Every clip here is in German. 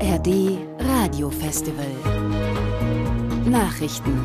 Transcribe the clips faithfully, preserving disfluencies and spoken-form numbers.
A R D Radiofestival. Nachrichten.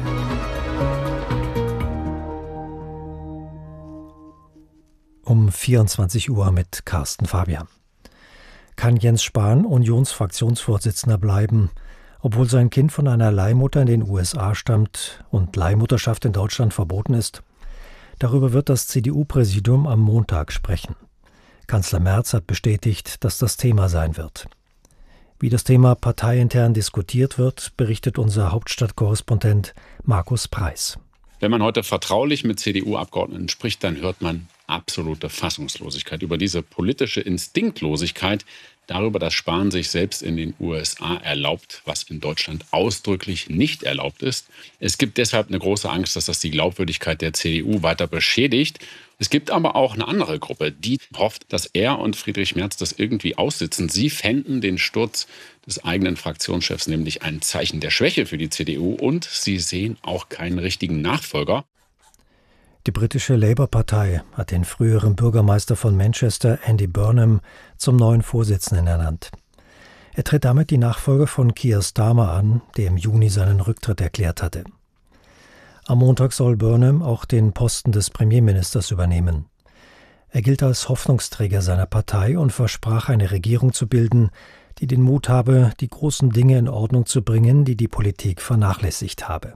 Um vierundzwanzig Uhr mit Carsten Fabian. Kann Jens Spahn Unionsfraktionsvorsitzender bleiben, obwohl sein Kind von einer Leihmutter in den U S A stammt und Leihmutterschaft in Deutschland verboten ist? Darüber wird das C D U-Präsidium am Montag sprechen. Kanzler Merz hat bestätigt, dass das Thema sein wird. Wie das Thema parteiintern diskutiert wird, berichtet unser Hauptstadtkorrespondent Markus Preis. Wenn man heute vertraulich mit C D U-Abgeordneten spricht, dann hört man absolute Fassungslosigkeit über diese politische Instinktlosigkeit, darüber, dass Spahn sich selbst in den U S A erlaubt, was in Deutschland ausdrücklich nicht erlaubt ist. Es gibt deshalb eine große Angst, dass das die Glaubwürdigkeit der C D U weiter beschädigt. Es gibt aber auch eine andere Gruppe, die hofft, dass er und Friedrich Merz das irgendwie aussitzen. Sie fänden den Sturz des eigenen Fraktionschefs nämlich ein Zeichen der Schwäche für die C D U und sie sehen auch keinen richtigen Nachfolger. Die britische Labour-Partei hat den früheren Bürgermeister von Manchester, Andy Burnham, zum neuen Vorsitzenden ernannt. Er tritt damit die Nachfolge von Keir Starmer an, der im Juni seinen Rücktritt erklärt hatte. Am Montag soll Burnham auch den Posten des Premierministers übernehmen. Er gilt als Hoffnungsträger seiner Partei und versprach, eine Regierung zu bilden, die den Mut habe, die großen Dinge in Ordnung zu bringen, die die Politik vernachlässigt habe.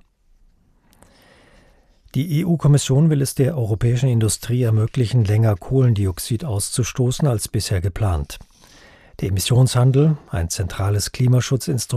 Die E U-Kommission will es der europäischen Industrie ermöglichen, länger Kohlendioxid auszustoßen als bisher geplant. Der Emissionshandel, ein zentrales Klimaschutzinstrument,